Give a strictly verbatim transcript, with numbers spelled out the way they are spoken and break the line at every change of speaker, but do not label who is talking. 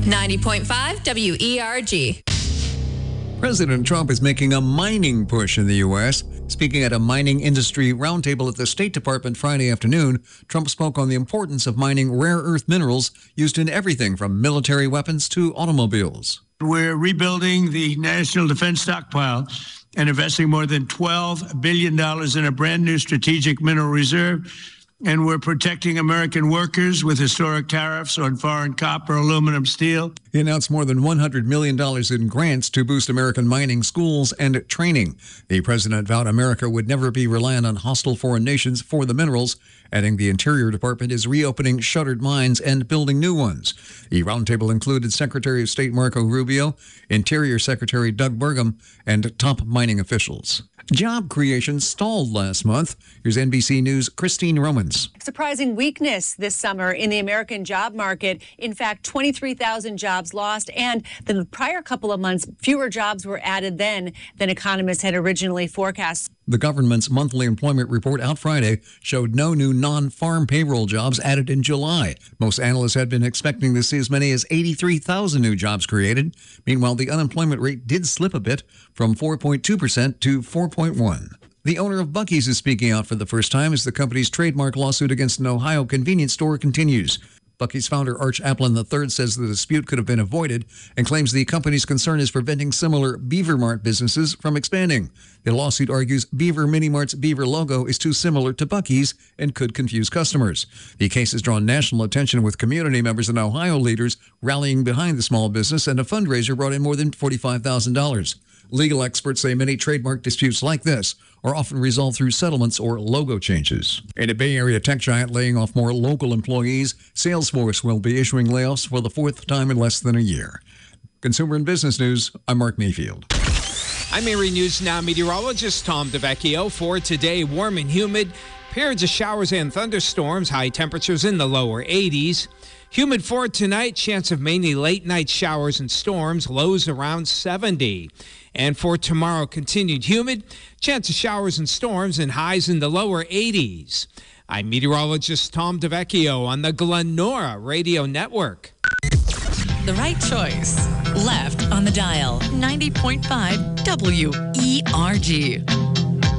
ninety point five W E R G.
President Trump is making a mining push in the U S. Speaking at a mining industry roundtable at the State Department Friday afternoon, Trump spoke on the importance of mining rare earth minerals used in everything from military weapons to automobiles.
We're rebuilding the national defense stockpile and investing more than twelve billion dollars in a brand new strategic mineral reserve. And we're protecting American workers with historic tariffs on foreign copper, aluminum, steel.
He announced more than one hundred million dollars in grants to boost American mining schools and training. The president vowed America would never be reliant on hostile foreign nations for the minerals, adding the Interior Department is reopening shuttered mines and building new ones. The roundtable included Secretary of State Marco Rubio, Interior Secretary Doug Burgum, and top mining officials. Job creation stalled last month. Here's N B C News' Christine Romans.
Surprising weakness this summer in the American job market. In fact, twenty-three thousand jobs lost, and the prior couple of months, fewer jobs were added then than economists had originally forecast.
The government's monthly employment report out Friday showed no new non-farm payroll jobs added in July. Most analysts had been expecting to see as many as eighty-three thousand new jobs created. Meanwhile, the unemployment rate did slip a bit from four point two percent to four point one. The owner of Buc-ee's is speaking out for the first time as the company's trademark lawsuit against an Ohio convenience store continues. Buc-ee's founder Arch Applin the third says the dispute could have been avoided and claims the company's concern is preventing similar Beaver Mart businesses from expanding. The lawsuit argues Beaver Mini Mart's Beaver logo is too similar to Buc-ee's and could confuse customers. The case has drawn national attention with community members and Ohio leaders rallying behind the small business, and a fundraiser brought in more than forty-five thousand dollars. Legal experts say many trademark disputes like this are often resolved through settlements or logo changes. And a Bay Area tech giant laying off more local employees, Salesforce will be issuing layoffs for the fourth time in less than a year. Consumer and Business News, I'm Mark Mayfield.
I'm Erie News Now meteorologist Tom DeVecchio. For today, warm and humid, periods of showers and thunderstorms, high temperatures in the lower eighties. Humid for tonight, chance of mainly late night showers and storms, lows around seventy. And for tomorrow, continued humid, chance of showers and storms, and highs in the lower eighties. I'm meteorologist Tom DeVecchio on the Glenora Radio Network.
The right choice. Left on the dial. ninety point five W E R G.